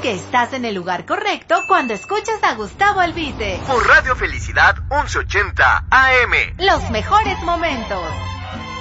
que estás en el lugar correcto cuando escuchas a Gustavo Albite. Por Radio Felicidad 1180 AM. Los mejores momentos.